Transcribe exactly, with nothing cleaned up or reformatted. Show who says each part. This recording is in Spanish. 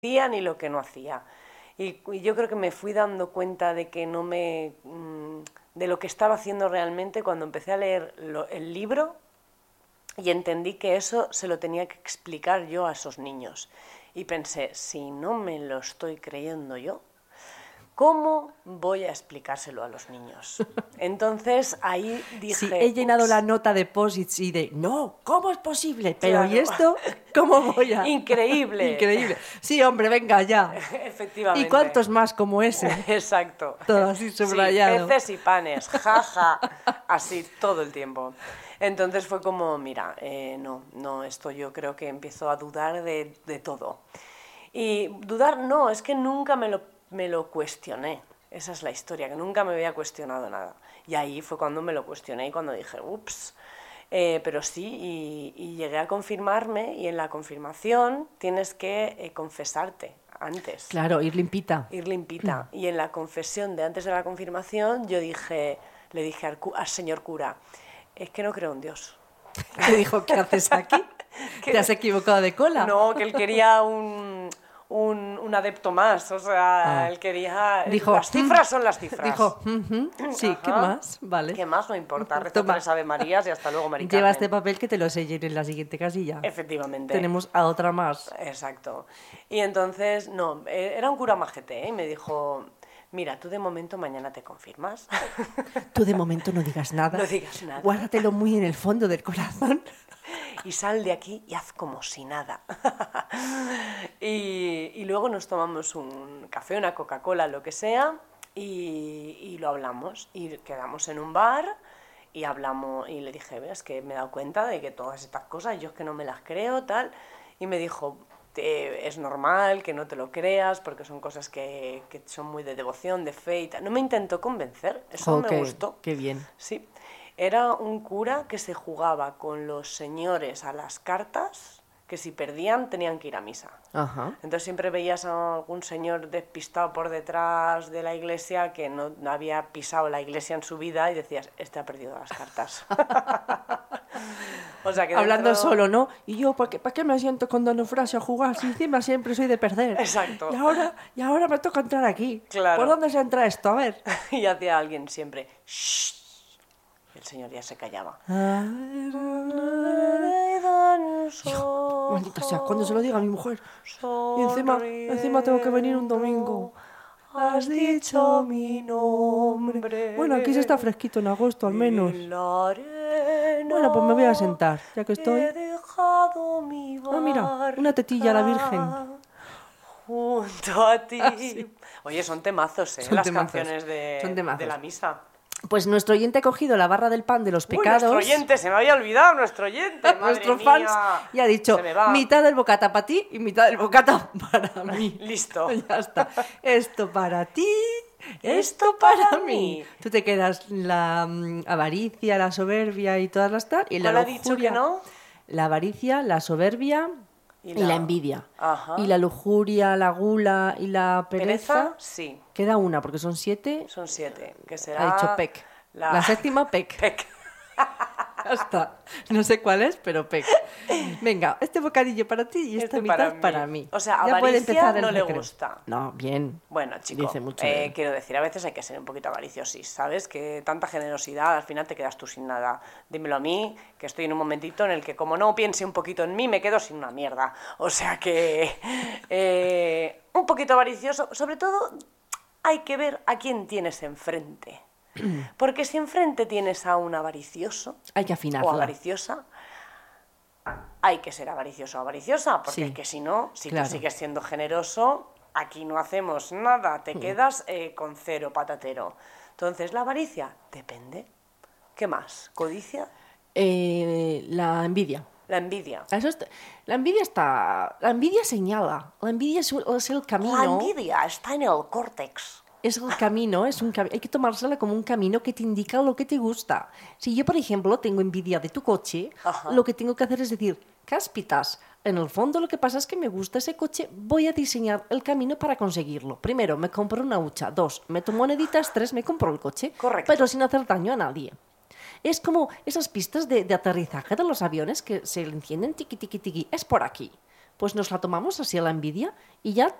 Speaker 1: hacía ni lo que no hacía. Y, y yo creo que me fui dando cuenta de que no me... de lo que estaba haciendo realmente cuando empecé a leer lo, el libro y entendí que eso se lo tenía que explicar yo a esos niños. Y pensé, si no me lo estoy creyendo yo, ¿cómo voy a explicárselo a los niños? Entonces ahí dije...
Speaker 2: Sí, he llenado
Speaker 1: ups,
Speaker 2: la nota de posits y de, no, ¿cómo es posible? Pero
Speaker 1: claro.
Speaker 2: ¿y esto? ¿Cómo voy a...?
Speaker 1: Increíble.
Speaker 2: Increíble. Sí, hombre, venga ya.
Speaker 1: Efectivamente.
Speaker 2: ¿Y cuántos más como ese?
Speaker 1: Exacto.
Speaker 2: Todo así subrayado.
Speaker 1: Sí, peces y panes, jaja, así todo el tiempo. Entonces fue como, mira, eh, no, no, esto yo creo que empiezo a dudar de, de todo. Y dudar no, es que nunca me lo, me lo cuestioné. Esa es la historia, que nunca me había cuestionado nada. Y ahí fue cuando me lo cuestioné y cuando dije, ups. Eh, pero sí, y, y llegué a confirmarme, y en la confirmación tienes que eh, confesarte antes.
Speaker 2: Claro, ir limpita.
Speaker 1: Ir limpita. Y en la confesión de antes de la confirmación yo dije, le dije al, cu- al señor cura, es que no creo en Dios.
Speaker 2: Te dijo, ¿qué haces aquí? ¿Te has equivocado de cola?
Speaker 1: No, que él quería un, un, un adepto más, o sea,
Speaker 2: Ah.
Speaker 1: él quería...
Speaker 2: Dijo,
Speaker 1: las cifras
Speaker 2: "Mm".
Speaker 1: son las cifras.
Speaker 2: Dijo, "Ujú, sí,
Speaker 1: Ajá.
Speaker 2: ¿qué más? Vale.
Speaker 1: ¿Qué más? No importa, reza
Speaker 2: Toma.
Speaker 1: tres Ave Marías y hasta luego, Mari
Speaker 2: Lleva
Speaker 1: Carmen.
Speaker 2: este papel que te lo sellen en la siguiente casilla.
Speaker 1: Efectivamente.
Speaker 2: Tenemos a otra más.
Speaker 1: Exacto. Y entonces, no, eh, era un cura majete, ¿eh? Y me dijo, mira, tú de momento mañana te confirmas.
Speaker 2: Tú de momento no digas nada.
Speaker 1: No digas nada.
Speaker 2: Guárdatelo muy en el fondo del corazón.
Speaker 1: Y sal de aquí y haz como si nada. y, y luego nos tomamos un café, una Coca-Cola, lo que sea, y, y lo hablamos. Y quedamos en un bar y hablamos, y le dije, ves que me he dado cuenta de que todas estas cosas, yo es que no me las creo, tal. Y me dijo, "Te- es normal que no te lo creas, porque son cosas que, que son muy de devoción, de fe y tal". No me intentó convencer, eso
Speaker 2: Jo,
Speaker 1: me
Speaker 2: qué-
Speaker 1: gustó.
Speaker 2: Qué bien.
Speaker 1: Sí, era un cura que se jugaba con los señores a las cartas, que si perdían tenían que ir a misa.
Speaker 2: Ajá.
Speaker 1: Entonces siempre veías a algún señor despistado por detrás de la iglesia que no, no había pisado la iglesia en su vida y decías, este ha perdido las cartas. O sea que
Speaker 2: Hablando
Speaker 1: dentro-
Speaker 2: solo, ¿no? Y yo, ¿para qué, ¿para qué me siento con Don Eufrasio a jugar? Si encima siempre soy de perder.
Speaker 1: Exacto.
Speaker 2: Y ahora, y ahora me toca entrar aquí.
Speaker 1: Claro.
Speaker 2: ¿Por dónde se entra esto? A ver.
Speaker 1: Y hacía alguien siempre, "Shh". Y el señor ya se callaba.
Speaker 2: Hijo, maldita sea, cuando se lo diga a mi mujer. Y encima, encima tengo que venir un domingo.
Speaker 1: Has dicho mi nombre.
Speaker 2: Bueno, aquí se está fresquito en agosto, al menos.
Speaker 1: En la arena
Speaker 2: Bueno, pues me voy a sentar, ya que estoy.
Speaker 1: he dejado mi
Speaker 2: Ah, mira, una tetilla a la Virgen.
Speaker 1: barca junto a ti.
Speaker 2: Ah, sí.
Speaker 1: Oye, son temazos, ¿eh?
Speaker 2: Son
Speaker 1: Las
Speaker 2: temazos.
Speaker 1: canciones de,
Speaker 2: Son temazos.
Speaker 1: de la misa.
Speaker 2: Pues nuestro oyente ha cogido la barra del pan de los
Speaker 1: Uy,
Speaker 2: pecados.
Speaker 1: nuestro oyente, se me había olvidado, nuestro oyente. Madre
Speaker 2: Nuestro
Speaker 1: mía.
Speaker 2: fans, y ha dicho
Speaker 1: Se me va.
Speaker 2: mitad del bocata para ti y mitad del bocata para mí.
Speaker 1: Listo.
Speaker 2: Ya está. Esto para ti,
Speaker 1: Esto
Speaker 2: esto para,
Speaker 1: para
Speaker 2: mí.
Speaker 1: mí.
Speaker 2: Tú te quedas la mm, avaricia, la soberbia y todas las tal. Y la
Speaker 1: ¿Cuál ha dicho
Speaker 2: lujuria-
Speaker 1: que no?
Speaker 2: La avaricia, la soberbia
Speaker 1: Y
Speaker 2: y
Speaker 1: la-
Speaker 2: la, envidia.
Speaker 1: Ajá.
Speaker 2: Y la lujuria, la gula y la pereza.
Speaker 1: ¿Pereza? Sí,
Speaker 2: Queda una, porque son siete.
Speaker 1: son siete. Que será...
Speaker 2: Ha dicho Pec. La, séptima, Pec.
Speaker 1: Pec.
Speaker 2: Ya está. No sé cuál es, pero Pec. Venga, este bocadillo para ti y esta
Speaker 1: Este
Speaker 2: mitad
Speaker 1: para
Speaker 2: para
Speaker 1: mí.
Speaker 2: mí.
Speaker 1: O sea,
Speaker 2: Ya puede
Speaker 1: avaricia
Speaker 2: empezar el
Speaker 1: no le
Speaker 2: recreo.
Speaker 1: gusta.
Speaker 2: No, bien.
Speaker 1: Bueno, chico,
Speaker 2: Dice mucho de
Speaker 1: eh,
Speaker 2: él.
Speaker 1: quiero decir, a veces hay que ser un poquito avariciosis, ¿sabes? Que tanta generosidad, al final te quedas tú sin nada. Dímelo a mí, que estoy en un momentito en el que como no piense un poquito en mí, me quedo sin una mierda. O sea que... eh, un poquito avaricioso. Sobre todo, hay que ver a quién tienes enfrente. Porque si enfrente tienes a un avaricioso
Speaker 2: Hay que
Speaker 1: o
Speaker 2: afinarla.
Speaker 1: avariciosa, hay que ser avaricioso o avariciosa, porque
Speaker 2: Sí.
Speaker 1: es que si no, si
Speaker 2: Claro.
Speaker 1: tú sigues siendo generoso, aquí no hacemos nada, te quedas eh, con cero patatero. Entonces, la avaricia, depende. ¿Qué más? ¿Codicia?
Speaker 2: Eh, la envidia.
Speaker 1: La envidia.
Speaker 2: Eso está- la envidia está... La envidia señala. La envidia es, es el camino.
Speaker 1: La envidia está en el córtex.
Speaker 2: Es el camino, es un cami- hay que tomársela como un camino que te indica lo que te gusta. Si yo, por ejemplo, tengo envidia de tu coche,
Speaker 1: Ajá.
Speaker 2: lo que tengo que hacer es decir, cáspitas, en el fondo lo que pasa es que me gusta ese coche, voy a diseñar el camino para conseguirlo. Primero, me compro una hucha. Dos, meto moneditas. Tres, me compro el coche.
Speaker 1: Correcto.
Speaker 2: Pero sin hacer daño a nadie. Es como esas pistas de, de aterrizaje de los aviones que se encienden tiqui, tiqui, tiqui. Es por aquí. pues nos la tomamos así a la envidia y ya